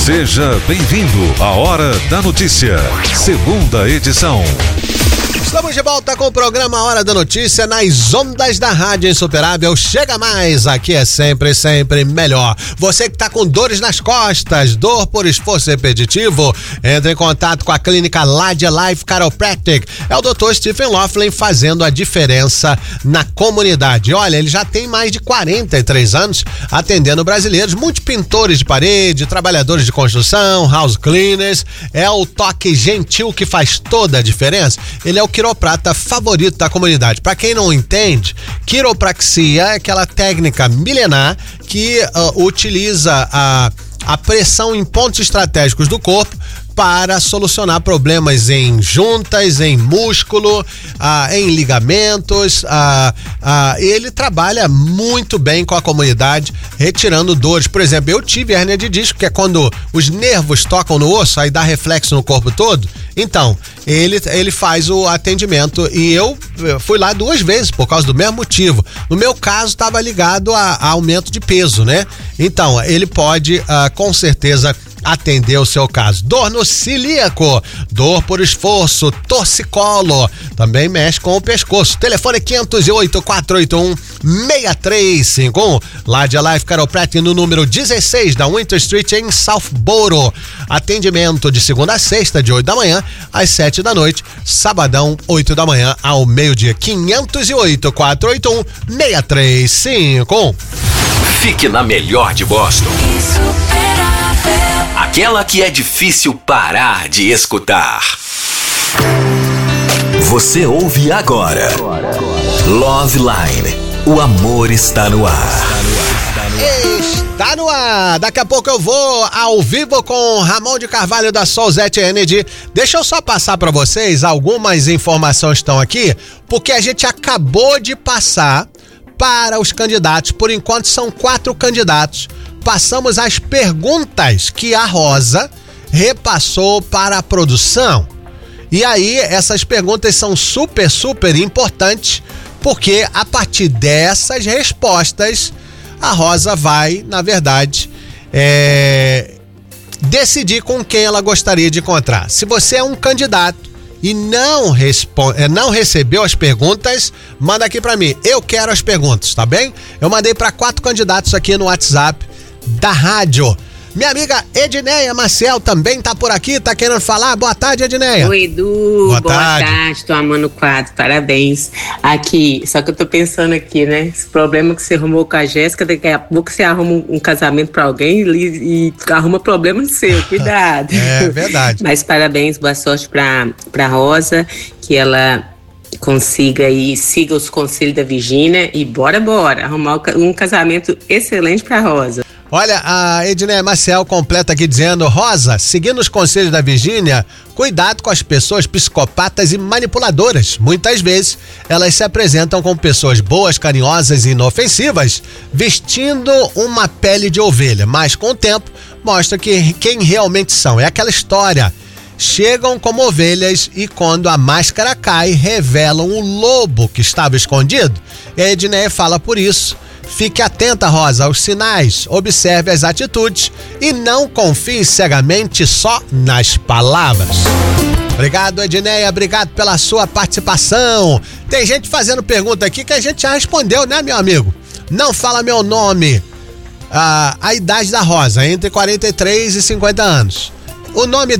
Seja bem-vindo à Hora da Notícia, segunda edição. Estamos de volta com o programa Hora da Notícia nas ondas da Rádio Insuperável. Chega mais, aqui é sempre melhor. Você que está com dores nas costas, dor por esforço repetitivo, entre em contato com a clínica Ladia Life Chiropractic. É o Dr. Stephen Laughlin fazendo a diferença na comunidade. Olha, ele já tem mais de 43 anos atendendo brasileiros, muitos pintores de parede, trabalhadores de construção, house cleaners. É o toque gentil que faz toda a diferença. Ele é o quiroprata favorito da comunidade. Para quem não entende, quiropraxia é aquela técnica milenar que utiliza a pressão em pontos estratégicos do corpo para solucionar problemas em juntas, em músculo, em ligamentos. Ele trabalha muito bem com a comunidade, retirando dores. Por exemplo, eu tive hérnia de disco, que é quando os nervos tocam no osso, aí dá reflexo no corpo todo. Então, ele faz o atendimento e eu fui lá 2 vezes por causa do mesmo motivo. No meu caso, estava ligado a aumento de peso, né? Então, ele pode, com certeza, atender o seu caso. Dor no celíaco, dor por esforço, torcicolo, também mexe com o pescoço. Telefone 508-481-6351. Ladia Life Chiropractic no número 16 da Winter Street em Southboro. Atendimento de segunda a sexta, de 8 da manhã às 7 da noite. Sabadão, 8 da manhã ao meio-dia. 508-481-6351. Fique na melhor de Boston. Aquela que é difícil parar de escutar. Você ouve agora Love Line. O amor está no ar. Está no ar. Daqui a pouco eu vou ao vivo com Ramon de Carvalho da Solzete Energy. Deixa eu só passar para vocês, algumas informações estão aqui, porque a gente acabou de passar para os candidatos. Por enquanto são 4 candidatos. Passamos as perguntas que a Rosa repassou para a produção. E aí, essas perguntas são super importantes, porque a partir dessas respostas, a Rosa vai, na verdade, decidir com quem ela gostaria de encontrar. Se você é um candidato e não recebeu as perguntas, manda aqui para mim. Eu quero as perguntas, tá bem? Eu mandei para 4 candidatos aqui no WhatsApp da rádio. Minha amiga Edneia Maciel também tá por aqui, tá querendo falar? Boa tarde, Edneia. Oi, Edu. Boa tarde. Tô amando o quadro, parabéns. Aqui, só que eu tô pensando aqui, né? Esse problema que você arrumou com a Jéssica, daqui a pouco você arruma um casamento pra alguém e arruma problema no seu, cuidado. É verdade. Mas parabéns, boa sorte pra Rosa, que ela consiga e siga os conselhos da Virgínia e bora arrumar um casamento excelente pra Rosa. Olha, a Edneia Maciel completa aqui dizendo: Rosa, seguindo os conselhos da Virgínia, cuidado com as pessoas psicopatas e manipuladoras. Muitas vezes elas se apresentam como pessoas boas, carinhosas e inofensivas, vestindo uma pele de ovelha, mas com o tempo mostra quem realmente são. É aquela história. Chegam como ovelhas e quando a máscara cai, revelam o lobo que estava escondido. E a Edneia fala por isso. Fique atenta, Rosa, aos sinais, observe as atitudes e não confie cegamente só nas palavras. Obrigado, Edneia, obrigado pela sua participação. Tem gente fazendo pergunta aqui que a gente já respondeu, né, meu amigo? Não fala meu nome. A idade da Rosa, entre 43 e 50 anos. O nome